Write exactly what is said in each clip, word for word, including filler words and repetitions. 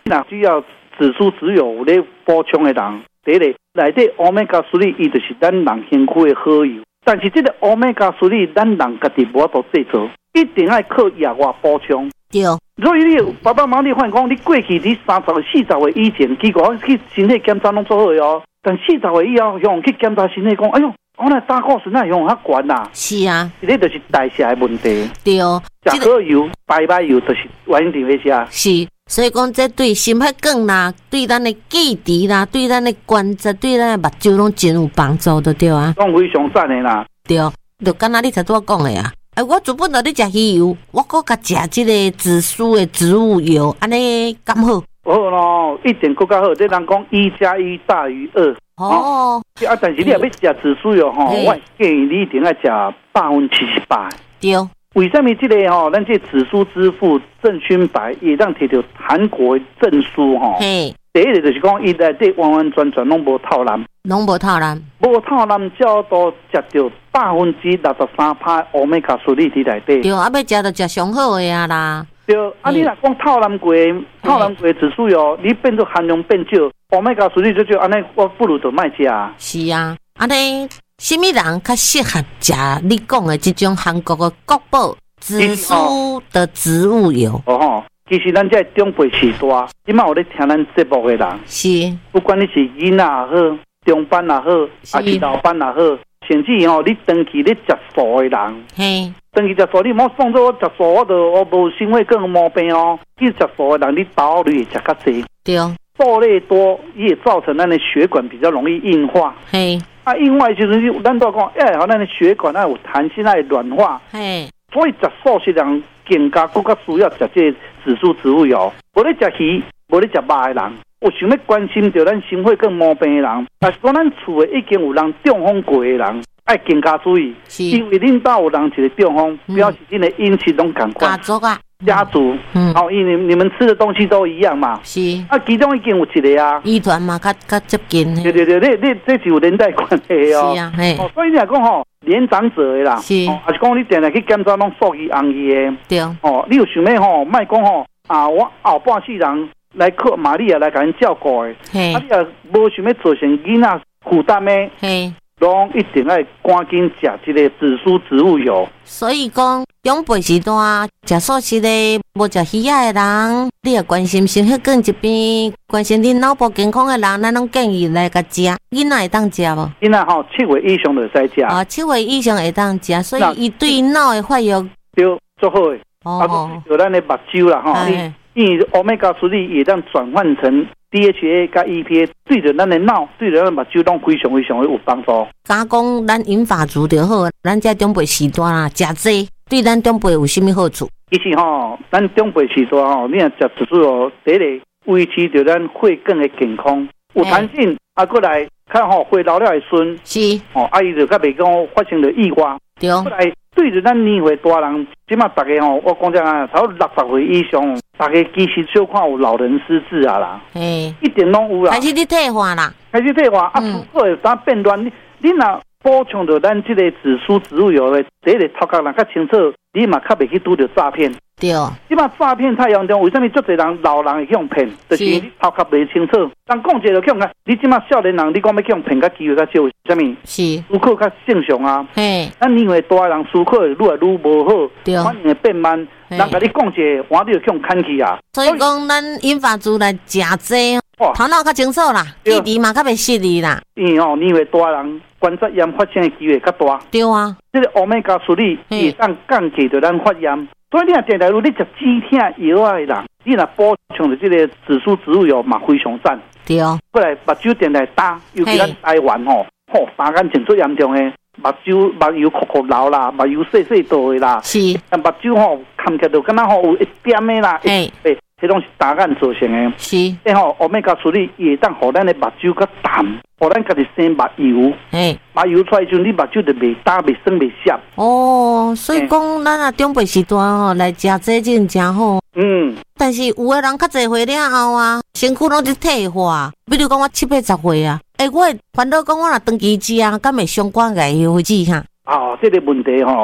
那需要紫苏植油有咧补充的人，第一个内底欧米伽三，伊就是咱人身躯的好油。但是这个欧米伽三，咱人家己无法度制作，一定要靠药外补充。 对。 所以你爸爸妈妈，你发现讲，你过去你三十岁、四十岁以前，结果去身体检查拢做好哦。但四十岁以后，用去检查身体讲，哎呦，我那胆固醇那用较悬啦。 是啊， 这就是代谢的问题。 对哦， 食好油、白白油就是完全会食。 是，所以讲这对心血管啦，对咱的记忆啦，对咱的关节，对咱的目睭拢真有帮助的，对啊。 拢非常赞的啦。 对，就敢若你才拄讲的啊。哎，我主本来咧食鱼油，我搁甲食即个紫苏的植物油，安尼敢好？ 好咯，一点更加好。这人讲一加一大于二。 哦。 啊，但是你若要食紫苏油吼，我建议你一定要食百分之七十八。 对。 为什么这个吼，咱这紫苏之父郑勋白也当摕到韩国证书吼？ 嘿。 第一个就是讲，伊内底完完全全拢无透蓝， 拢无透蓝， 无透蓝，叫做食到百分之六十三趴欧米伽三伫内底。 对，啊，要食就食上好的啊啦。 对，啊，你若讲透蓝过，透蓝过紫苏油，你变做含量变少，欧米伽三就就安尼，我不如就卖食。 是啊，安尼，什么人较适合食你讲的这种韩国的国宝紫苏的植物油？ 哦吼。其实咱这长辈时代，即马有咧听咱节目的人， 是不管你是囡仔也好，中班也好，还是老班也好，甚至吼你长期咧食素的人， 嘿， 长期食素，你莫放做我食素，我就我无心血管毛病哦。你食素的人，你豆类食较济， 对， 豆类多也造成咱的血管比较容易硬化。 嘿， 啊，硬化就是咱都讲，哎，好，咱的血管那有弹性，那会软化。 嘿，所以食素食人更加更加需要食这紫苏植物油。无咧食鱼，无咧食肉的人，有想要关心到咱心血管毛病的人，但是讲咱厝的已经有人中风过的人，爱更加注意，因为恁家有人一个中风，嗯、表示恁的因气拢共款。 家族啊， 家族，嗯，好、哦，因为你们吃的东西都一样嘛。 是。 啊，其中已经有一个啊。 遗传嘛，较较接近。 对对对，你你这是有连带关系哦。 是啊，嘿。 哦，所以你来讲吼，年长者的啦， 是。 哦，还是讲你定定去检查拢数据红伊的。 对。 哦，你有想要吼，莫讲吼啊，我后半世人来靠玛利亚来甲恁照顾的。嘿。啊，你也无想要造成囡仔负担的。嘿。拢一定要赶紧食这个紫苏植物油。 所以讲，长辈时代食素食的，无食鱼仔的人，你也关心心血管疾病，关心你脑部健康的人，咱拢建议来甲食。囡仔会当食无？ 囡仔吼七岁以上就使食。 啊，七岁以上会当食，所以伊对脑的发育对做好的。哦。啊，就咱的目睭啦吼，因为欧米伽三也当转换成。D H A 加 E P A 对着咱的脑，对着咱目睭拢非常非常的有帮助。 敢讲咱银发族就好，咱这长辈时代啦，食济对咱长辈有甚么好处？ 其实吼，咱长辈时代吼，你若食紫苏油，第一个维持着咱血管的健康，有弹性，啊，过来看吼，血流了会顺， 是哦，啊，伊就较袂讲发生着意外。 对， 过来对着咱年岁大人，即马大家吼，我讲真啊，超六十岁以上。大家其实小看有老人失智啊啦，嘿，一点拢有啦。 开始你退化啦， 开始退化、嗯、啊，出口会当变乱。你你若补充到咱这个紫苏植物油的，第一个头壳人较清楚，你嘛较袂去拄到诈骗。 对， 即马诈骗太严重，为什么足侪人老人会去用骗？就是你头壳袂清楚。人讲一个就去用啊，你即马少年人，你讲要去用骗，甲机会较少，为什么？是思考较正常啊。嘿，咱年岁大的人思考会愈来愈无好，对，反应会变慢。人甲你讲一个，我你就去用看去啊。 所以讲，咱银发族来食济，头脑较清楚啦，记忆嘛较袂失忆啦。 因为哦，年岁大人关节炎发生的机会较大。对啊，这个欧米伽三会当降低着咱发炎。所以你若定来如你食止痛药啊的人，你若补充着这个紫苏植物油嘛非常赞。对哦，过来目睭定来打，尤其咱台湾吼，吼打眼睛最严重的。目睭目油酷酷流啦，目油细细道的啦，是，但目睭吼看起来就敢若吼有一点的啦，诶，诶，迄拢是打眼造成的，是，诶吼，欧米伽三会当互咱的目睭较淡，互咱家己生目油，诶，目油出来时，你目睭就袂打、袂酸、袂涩。哦，所以讲咱啊长辈时段吼来食这真真好。嗯，但是有的人较侪岁了后啊，身躯拢伫退化，比如讲我七八十岁啊。欸、我会烦恼讲，我若长期食啊，敢会伤肝癌会治哈？哦，这个问题吼、哦，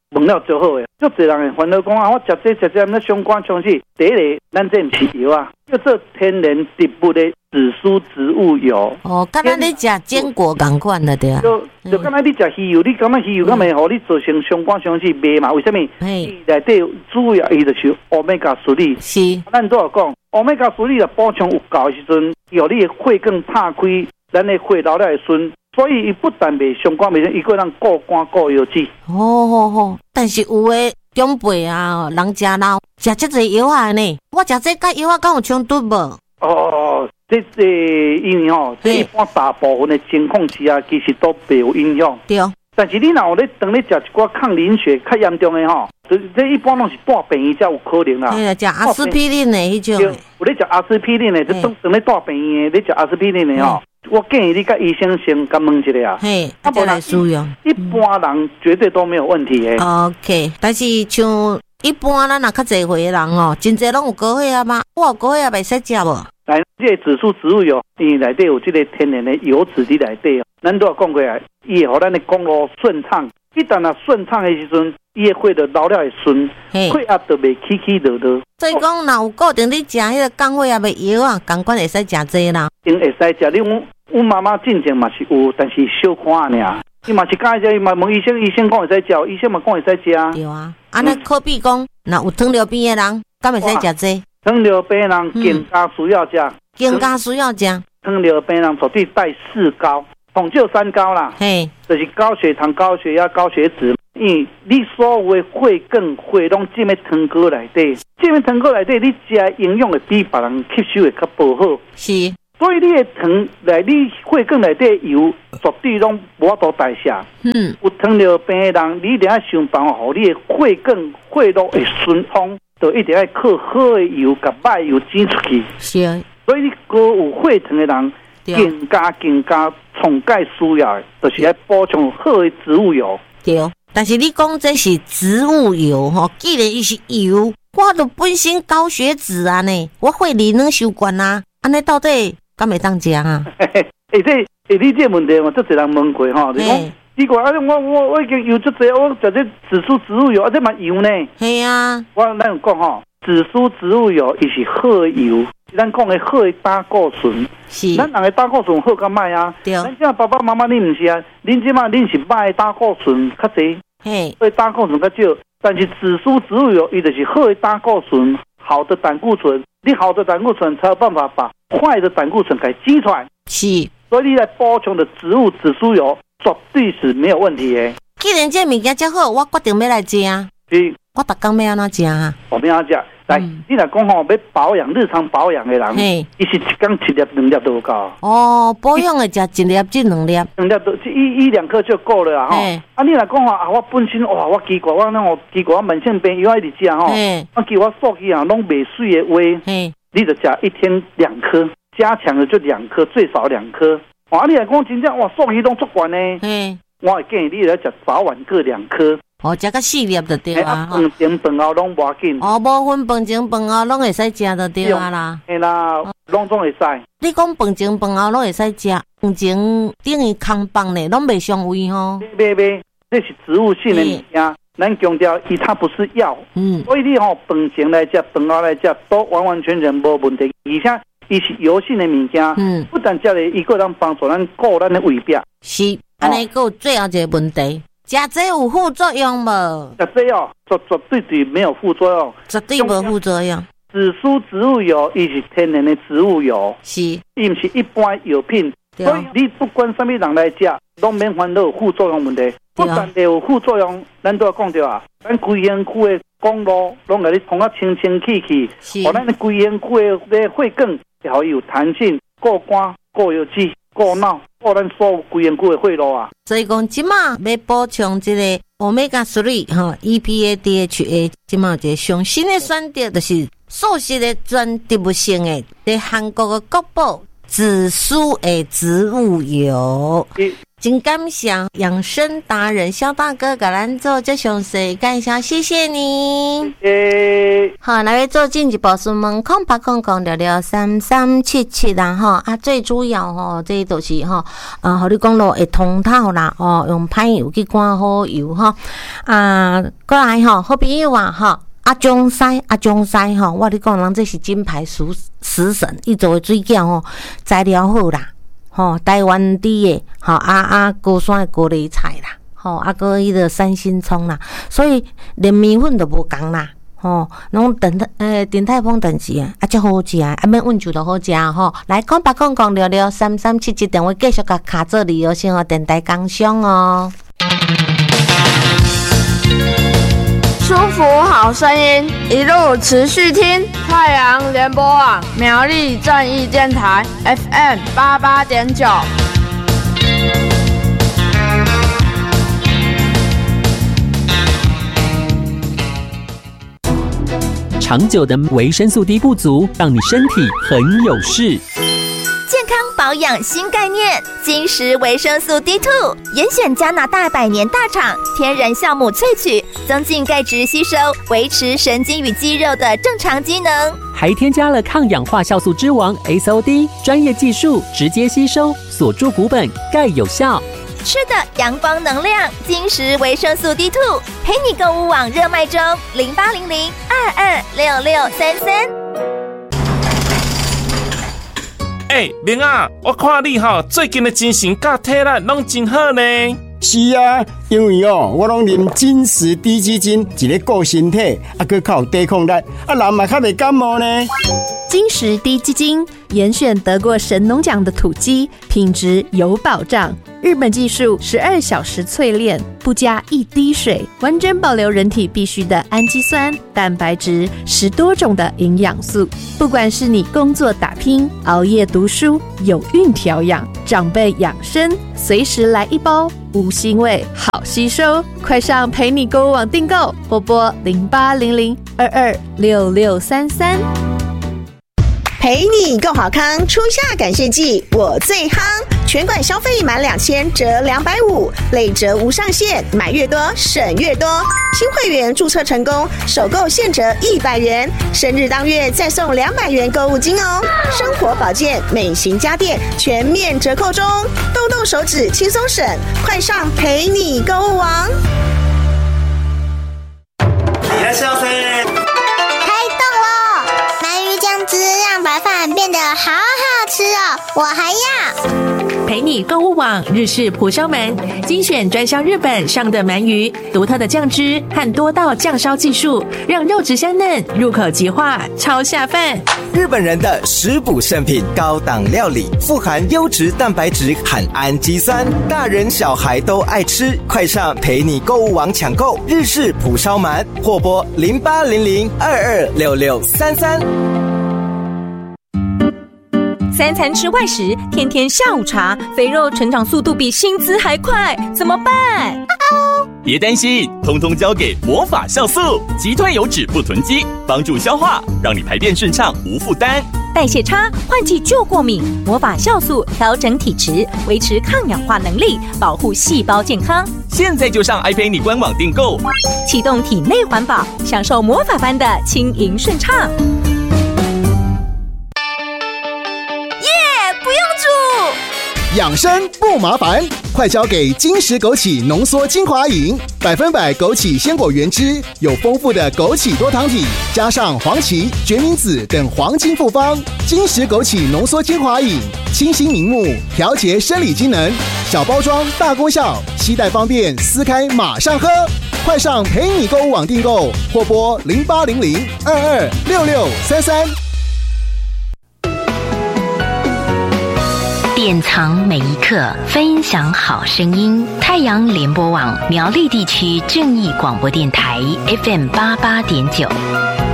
问了就好诶，足侪人会烦恼讲啊，我食这食这那相关冲刺，第一个咱这毋是油啊，叫做天然植物的紫苏植物油。 哦，敢若你食坚果共款的对啊。 就就敢若你食鱼油，你感觉鱼油敢会互你造成相关冲刺袂嘛？为什么？伊内底主要伊就是欧米伽三。 是。 咱都有讲，欧米伽三的补充有够的时阵，有你的血更拍开，咱的血流了会顺。所以伊不但袂相关，袂伊个人过肝过油脂。 好好好，但是有诶长辈啊，人食老食这侪药啊呢，我食这甲药啊，敢有冲突无？ 哦，这这因为吼，这一般大部分的情况之下，其实都袂有影响。 对。 但是你若有咧当咧食一寡抗凝血较严重的吼，这一般拢是大病院才有可能啦。 对啊，食阿司匹林的迄种。 有咧食阿司匹林的，就当当咧大病院的，咧食阿司匹林的吼。我建议你跟医生先甲问一下啊， 嘿，啊不来使用。 一般人绝对都没有问题的。 OK， 但是像一般咱若较侪岁的人哦，真侪拢有高血压吗？我有高血压袂使食无？ 来，这个紫苏植物油，伊内底有这个天然的油脂伫内底，咱都有讲过啊，伊会互咱的公路顺畅。一旦啊顺畅的时阵，伊的血就流了会顺，血压就袂起起落落。 所以讲，若有固定你食迄个降血压的药啊，共款会使食这啦。 因会使食，你讲。阮妈妈进前嘛是有，但是小看尔。伊嘛是讲只，伊嘛问医生，医生讲会使食，医生嘛讲会使食。 对啊，安尼可比讲，若有糖尿病的人，敢会使食这？ 糖尿病人更加需要食， 更加需要食。 糖尿病人绝对带四高，统就三高啦。 嘿， 就是高血糖、高血压、高血脂。因为你所有的血更血拢进喺糖果内底，进喺糖果内底，你食营养会比别人吸收会较不好。 是。 所以你的糖来，你血管内底油绝对拢无法度代谢。嗯，有糖尿病的人，你一定要想办法，互你的血管血路会顺通，就一定要靠好的油、甲歹油挤出去。 是啊。 所以你高有血糖的人，更加更加从介需要的，就是要补充好的植物油。 对。但是你讲这是植物油吼，既然伊是油，我都本身高血脂啊呢，我血里能收管啊，安尼到底？敢会当食啊？ 诶，这诶，你这问题我足侪人问过吼。你讲，你讲啊，我我我已经有足侪，我食这紫苏植物油，啊，这嘛油呢？ 系啊。 我咱有讲吼，紫苏植物油伊是好油，咱讲的好的胆固醇。 是。 咱人的胆固醇好甲歹啊？ 对。 咱这爸爸妈妈你毋是啊？恁即马恁是歹的胆固醇较侪， 嘿， 所以胆固醇较少。但是紫苏植物油伊就是好的胆固醇，好的胆固醇，你好的胆固醇才有办法把坏的胆固醇给挤出来。 是， 所以你来补充的植物紫苏油绝对是没有问题的。 既然这物件这好，我决定要来食。 是， 我逐工要安怎食啊？ 我们要食。来，嗯、你若讲吼要保养、日常保养的人，伊是一天一粒、两粒都有够。 哦，保养的食一粒至两粒， 两粒都一一两颗就够了啊！吼，啊，你若讲吼啊，我本身哇，我奇怪，我那我奇怪，我慢性病药一直食吼，我叫我数据啊拢袂水的话，你就食一天两颗，加强的就两颗，最少两颗。啊，你若讲真正哇，数据拢足悬呢，我会建议你来食早晚各两颗。 哦，食个四粒就对啊！ 饭前饭后拢无要紧。 哦，无分饭前饭后拢会使食就对啊啦。 嘿啦，拢总会使。 你讲饭前饭后拢会使食，饭前等于空饭呢，拢袂伤胃吼。 袂袂，这是植物性的物件，咱强调伊它不是药。嗯。所以你吼饭前来食，饭后来食，都完完全全无问题。而且伊是油性的物件，嗯，不但食咧，伊个能帮助咱顾咱的胃壁。 是，安尼个有最后一个问题。食这有副作用无？ 食这哦，绝绝对对没有副作用， 绝对无副作用。 紫苏植物油伊是天然的植物油， 是， 伊毋是一般药品，所以你不管什么人来食，拢免烦恼有副作用问题。不但会有副作用，咱都要讲着啊，咱规园区的公路拢甲你通啊清清气气，互咱的规园区的血管会有弹性，过肝、过油脂。过脑，过咱所有规园区的血路啊！ 所以讲，即马要补充这个欧米伽三哈 E P A D H A， 即马有一个上新的选择，就是素食的全植物性的，在韩国的国宝紫苏的植物油。 真感谢养生达人肖大哥给咱做这详细介绍，谢谢你。 诶、欸， 好，来做进一步询问空八空空六六三三七七啦吼啊，最主要吼，这就是吼啊，和你讲咯会通透啦哦，用歹油去赶好油吼啊，过来吼，好朋友啊吼。阿中西阿中西吼，我你讲人这是金牌食食神，伊做的水饺吼，材料好啦，吼台湾猪的，吼啊啊高山的高丽菜啦，吼啊个迄个三星葱啦，所以连米粉都无共啦，吼，拢等呃鼎泰丰等级啊，啊足好食啊，啊免温就都好食吼。来，空八空空六六三三七七电话继续甲卡做旅游先哦，电台工商哦。 舒服好声音，一路持续听太阳联播网苗栗正义电台 F M 八八点九。 长久的维生素 D 不足，让你身体很有事。 健康保养新概念，金石维生素 D 二 严选加拿大百年大厂天然酵母萃取，增进钙质吸收，维持神经与肌肉的正常机能， 还添加了抗氧化酵素之王 S O D 专业技术，直接吸收，锁住骨本，钙有效。 吃的阳光能量，金石维生素 D 二 陪你购物网热卖中，零八零零二二六六三三。 哎，明啊，我看你吼最近的精神甲体力拢真好呢。 是啊，因为哦，我拢啉金石低基金，一个顾身体，啊，佮较有抵抗力，啊，人嘛较袂感冒呢。 金石低基金严选得过神农奖的土鸡，品质有保障。日本技术十二小时淬炼，不加一滴水，完整保留人体必需的氨基酸、蛋白质，十多种的营养素。不管是你工作打拼、熬夜读书、有孕调养、长辈养生，随时来一包，无腥味，好吸收。快上陪你购物网订购，拨拨零八零零二二六六三三。 陪你够好康，初夏感谢季我最夯，全馆消费满两千折两百五，累折无上限，买越多省越多。新会员注册成功，首购现折一百元，生日当月再送两百元购物金哦。生活保健、美型家电全面折扣中，动动手指轻松省，快上陪你购物网。 いらっしゃいませ。 汁让白饭变得好好吃哦，我还要。 陪你购物网日式蒲烧鳗，精选专销日本上等鳗鱼，独特的酱汁和多道酱烧技术，让肉质香嫩，入口即化，超下饭。 日本人的食补圣品，高档料理，富含优质蛋白质和氨基酸，大人小孩都爱吃。快上陪你购物网抢购日式蒲烧鳗，或拨零八零零二二六六三三。 三餐吃外食，天天下午茶，肥肉成长速度比薪资还快，怎么办？ 别担心，通通交给魔法酵素，击退油脂不囤积，帮助消化，让你排便顺畅无负担。 代谢差、换季就过敏，魔法酵素调整体质，维持抗氧化能力，保护细胞健康。 现在就上爱陪你官网订购， 启动体内环保，享受魔法般的轻盈顺畅。 养生不麻烦，快交给金石枸杞浓缩精华饮，百分百枸杞鲜果原汁，有丰富的枸杞多糖体，加上黄芪、决明子等黄金复方。金石枸杞浓缩精华饮，清新明目，调节生理机能，小包装大功效，携带方便，撕开马上喝。快上陪你购物网订购，或拨零八零零二二六六三三。 典藏每一刻，分享好声音。太阳联播网苗栗地区正义广播电台 F M 八八点九。